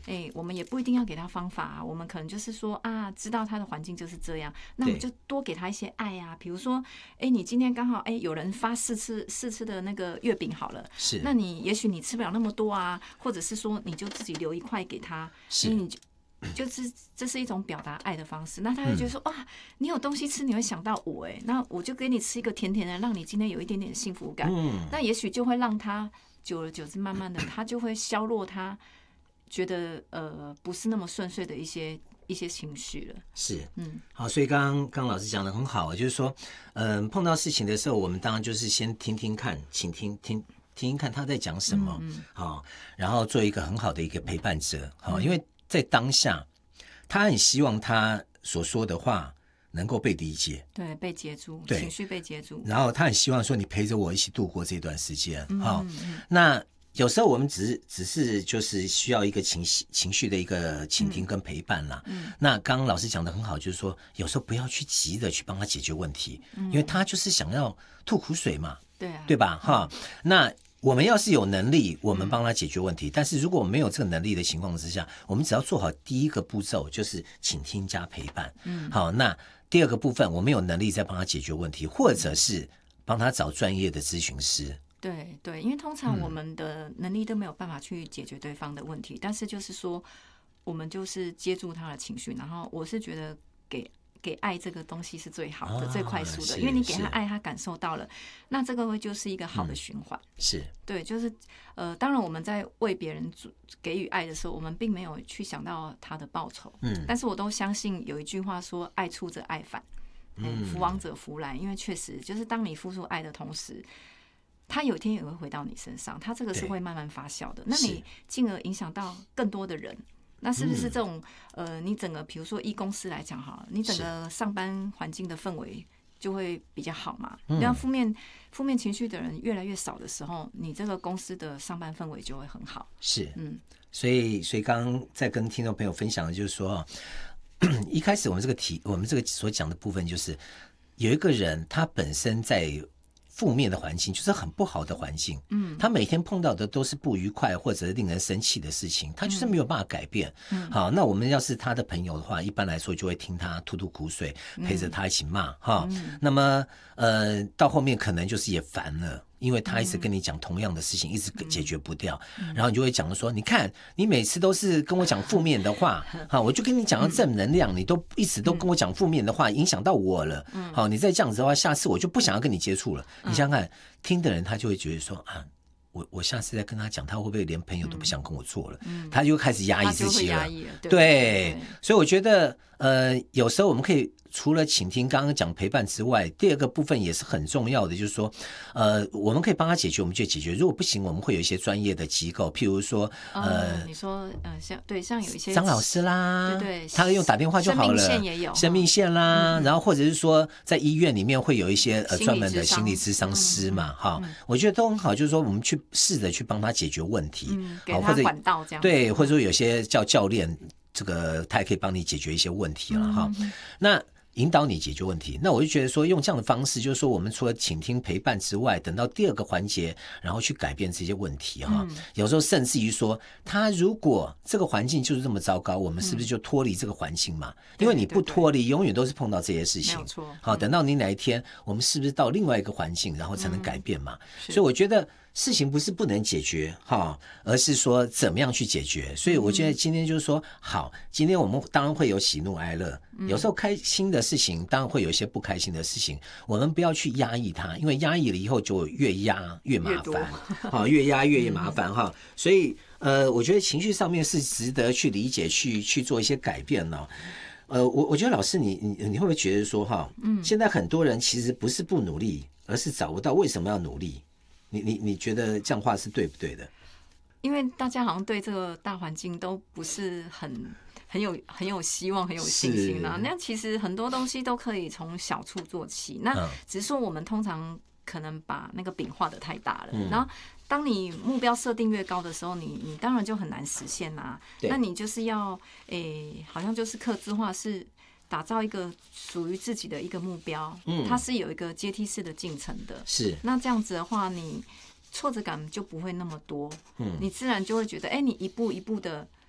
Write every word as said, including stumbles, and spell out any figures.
哎，我们也不一定要给他方法啊，我们可能就是说啊，知道他的环境就是这样，那我们就多给他一些爱啊。比如说，哎，你今天刚好哎有人发四次四次的那个月饼好了， 是， 那你也许你吃不了那么多啊，或者是说你就自己留一块给他，是，你就。就是这是一种表达爱的方式，那他会觉得说、嗯、哇，你有东西吃，你会想到我哎，那我就给你吃一个甜甜的，让你今天有一点点幸福感。嗯，那也许就会让他久而久之，慢慢的他就会削弱他觉得呃不是那么顺遂的一些一些情绪了。 是，嗯，好，所以刚刚刚老师讲的很好，就是说，嗯、呃，碰到事情的时候，我们当然就是先听听看，请听听。听听看他在讲什么，嗯嗯，然后做一个很好的一个陪伴者，嗯、因为在当下，他很希望他所说的话能够被理解， 对，被接住，情绪被接住， 然后他很希望说你陪着我一起度过这段时间，嗯嗯嗯，那有时候我们只是只是就是需要一个情绪情绪的一个倾听跟陪伴啦。嗯，那刚刚老师讲的很好，就是说有时候不要去急的去帮他解决问题，嗯，因为他就是想要吐苦水嘛， 对啊， 对吧？哈，嗯，那。我们要是有能力，我们帮他解决问题。嗯、但是如果我们没有这个能力的情况之下，我们只要做好第一个步骤，就是倾听加陪伴。嗯，好，那第二个部分，我们有能力再帮他解决问题，或者是帮他找专业的咨询师。 对对，因为通常我们的能力都没有办法去解决对方的问题，嗯、但是就是说，我们就是接住他的情绪，然后我是觉得给。给爱这个东西是最好的、啊、最快速的，因为你给他爱，他感受到了，那这个会就是一个好的循环。嗯、 是， 对，就是呃，当然我们在为别人给予爱的时候，我们并没有去想到他的报酬，嗯，但是我都相信有一句话说：“爱出则爱返，嗯，福往者福来。”因为确实就是当你付出爱的同时，他有一天也会回到你身上，他这个是会慢慢发酵的，那你进而影响到更多的人。那是不是这种、嗯、呃，你整个比如说以公司来讲哈，你整个上班环境的氛围就会比较好嘛？你让负面负面情绪的人越来越少的时候，你这个公司的上班氛围就会很好。 是，嗯，所以所以刚刚在跟听众朋友分享的就是说，一开始我们这个题，我们这个所讲的部分就是有一个人他本身在。负面的环境就是很不好的环境，嗯，他每天碰到的都是不愉快或者令人生气的事情，他就是没有办法改变。嗯，好，那我们要是他的朋友的话，一般来说就会听他吐吐苦水，陪着他一起骂，哈、嗯。那么，呃，到后面可能就是也烦了。因为他一直跟你讲同样的事情，嗯、一直解决不掉，嗯、然后你就会讲说，你看你每次都是跟我讲负面的话，好，我就跟你讲到正能量，嗯、你都一直都跟我讲负面的话，影响到我了，嗯、好，你再这样子的话，下次我就不想要跟你接触了。嗯、你想想看，听的人他就会觉得说啊。我我下次再跟他讲，他会不会连朋友都不想跟我做了？嗯、他就开始压抑自己了。 了对, 对，所以我觉得，呃，有时候我们可以除了倾听刚刚讲陪伴之外，第二个部分也是很重要的，就是说，呃，我们可以帮他解决，我们就解决；如果不行，我们会有一些专业的机构，譬如说，呃， 哦、你说，呃，像对，像有一些张老师啦， 对对， 他用打电话就好了， 生命线也有， 生命线啦，嗯、然后或者是说，在医院里面会有一些呃专门的心理咨商师嘛，哈、嗯嗯，我觉得都很好，就是说我们去。试着去帮他解决问题， 嗯、给他管道这样， 对，或者说有些叫教练，这个他也可以帮你解决一些问题了哈。嗯、那引导你解决问题，那我就觉得说用这样的方式，就是说我们除了倾听陪伴之外，等到第二个环节，然后去改变这些问题哈。嗯、有时候甚至于说，他如果这个环境就是这么糟糕，我们是不是就脱离这个环境嘛？嗯、因为你不脱离，永远都是碰到这些事情。 没有错。 好，等到你哪一天，我们是不是到另外一个环境，然后才能改变嘛？嗯、所以我觉得。事情不是不能解决哈，而是说怎么样去解决。所以我觉得今天就是说，好，今天我们当然会有喜怒哀乐，有时候开心的事情当然会有一些不开心的事情，我们不要去压抑它，因为压抑了以后就越压越麻烦，好，越压越麻烦哈。所以呃，我觉得情绪上面是值得去理解，去去做一些改变呢。呃，我我觉得老师你你你会不会觉得说哈，嗯，现在很多人其实不是不努力，而是找不到为什么要努力。你你你觉得这样话是对不对的？ 因为大家好像对这个大环境都不是很很有很有希望，很有信心啦。那其实很多东西都可以从小处做起，那只是说我们通常可能把那个饼画得太大了，嗯、然后当你目标设定越高的时候，你你当然就很难实现啦。那你就是要诶，好像就是客制化是。打造一个属于自己的一个目标，嗯，它是有一个阶梯式的进程的， 是。 那这样子的话，你挫折感就不会那么多，嗯，你自然就会觉得，哎、欸，你一步一步的